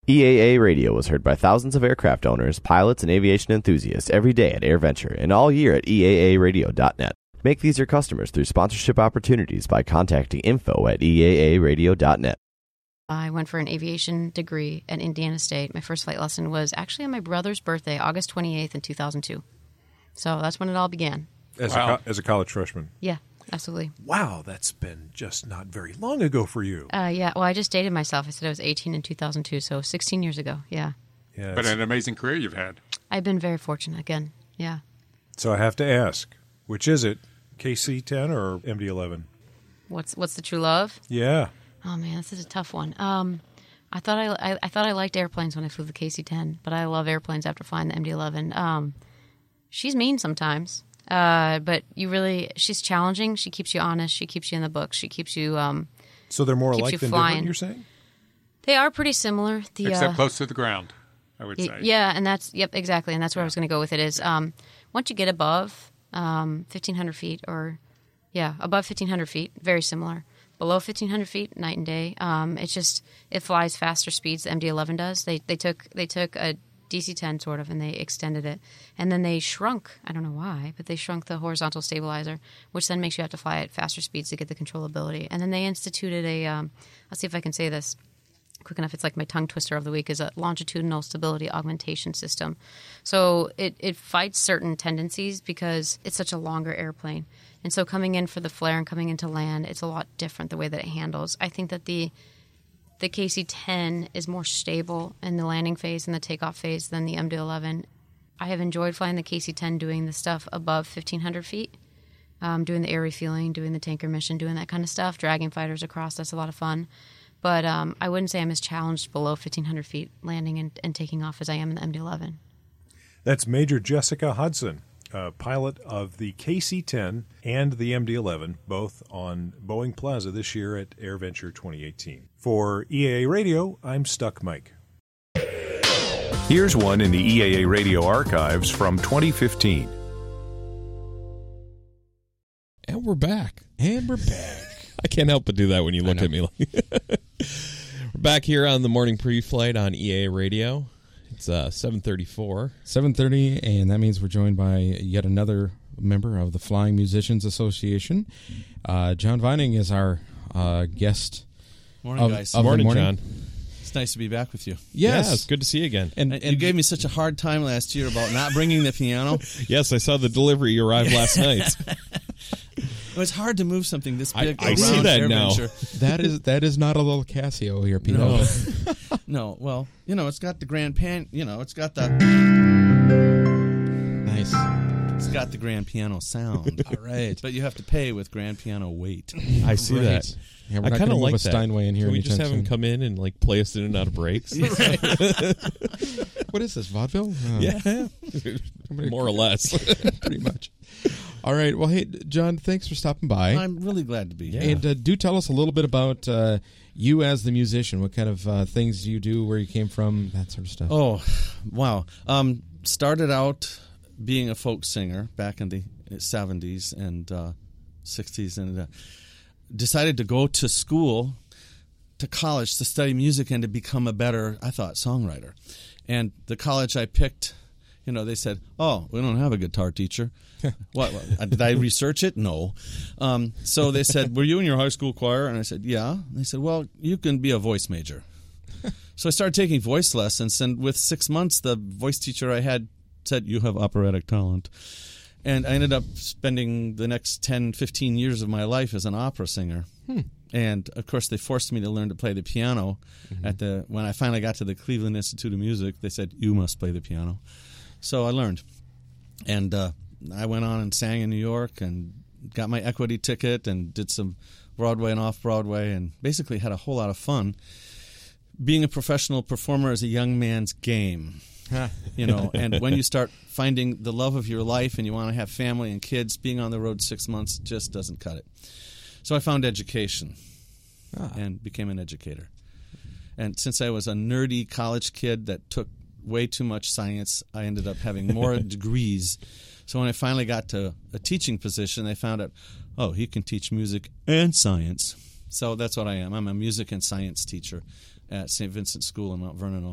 EAA Radio was heard by thousands of aircraft owners, pilots, and aviation enthusiasts every day at AirVenture and all year at EAAradio.net. Make these your customers through sponsorship opportunities by contacting info@EAAradio.net. I went for an aviation degree at Indiana State. My first flight lesson was actually on my brother's birthday, August 28th in 2002. So that's when it all began. As a college freshman? Yeah, absolutely. Wow, that's been just not very long ago for you. Yeah, well, I just dated myself. I said I was 18 in 2002, so 16 years ago, yeah. But an amazing career you've had. I've been very fortunate, again, yeah. So I have to ask, which is it, KC-10 or MD-11? What's the true love? Yeah. Oh, man, this is a tough one. I thought I liked airplanes when I flew the KC-10, but I love airplanes after flying the MD-11. She's mean sometimes, but she's challenging. She keeps you honest. She keeps you in the books. She keeps you So they're more alike than different, you're saying? They are pretty similar. Except close to the ground, I would say. Yeah, and exactly, and that's where I was going to go with it is once you get above 1,500 feet above 1,500 feet, very similar. Below 1,500 feet, night and day. It flies faster speeds than MD-11 does. They took a DC-10 sort of, and they extended it. And then they shrunk, I don't know why, but they shrunk the horizontal stabilizer, which then makes you have to fly at faster speeds to get the controllability. And then they instituted I'll see if I can say this quick enough. It's like my tongue twister of the week, is a longitudinal stability augmentation system. So it fights certain tendencies because it's such a longer airplane. And so coming in for the flare and coming into land, it's a lot different the way that it handles. I think that the KC-10 is more stable in the landing phase and the takeoff phase than the MD-11. I have enjoyed flying the KC-10 doing the stuff above 1,500 feet, doing the air refueling, doing the tanker mission, doing that kind of stuff, dragging fighters across. That's a lot of fun. But I wouldn't say I'm as challenged below 1,500 feet landing and taking off as I am in the MD-11. That's Major Jessica Hudson, pilot of the KC-10 and the MD-11, both on Boeing Plaza this year at AirVenture 2018. For EAA Radio, I'm Stuck Mike. Here's one in the EAA Radio archives from 2015. And we're back. I can't help but do that when you look at me. We're back here on the morning pre-flight on EAA Radio. It's 7:34. 7:30, and that means we're joined by yet another member of the Flying Musicians Association. John Vining is our guest. Morning, guys. Morning, John. It's nice to be back with you. Yes. Yeah, it's good to see you again. And you gave me such a hard time last year about not bringing the piano. Yes, I saw the delivery arrive last night. It's hard to move something this big. I see that now. That is not a little Casio here, Peter. No. Well, it's got the grand pan. It's got the nice. It's got the grand piano sound. All right, but you have to pay with grand piano weight. I see that. Yeah, I kind of like that. Steinway in here. Can we just have him come in and play us in and out of breaks? What is this, vaudeville? Yeah, more or less, pretty much. All right. Well, hey, John, thanks for stopping by. I'm really glad to be here. And do tell us a little bit about you as the musician. What kind of things do you do, where you came from, that sort of stuff. Oh, wow. Started out being a folk singer back in the 70s and 60s, and decided to go to school, to college, to study music and to become a better, I thought, songwriter. And the college I picked, they said, "Oh, we don't have a guitar teacher." What? Did I research it? No. So they said, "Were you in your high school choir?" And I said, "Yeah." And they said, "Well, you can be a voice major." So I started taking voice lessons, and with 6 months, the voice teacher I had said, "You have operatic talent." And I ended up spending the next 10, 15 years of my life as an opera singer. And, of course, they forced me to learn to play the piano. When I finally got to the Cleveland Institute of Music, they said, "You must play the piano." So I learned. And I went on and sang in New York and got my equity ticket and did some Broadway and off-Broadway and basically had a whole lot of fun. Being a professional performer is a young man's game. And when you start finding the love of your life and you want to have family and kids, being on the road 6 months just doesn't cut it. So I found education and became an educator. And since I was a nerdy college kid that took way too much science, I ended up having more degrees. So when I finally got to a teaching position, they found out, he can teach music and science. So that's what I am. I'm a music and science teacher at St. Vincent School in Mount Vernon,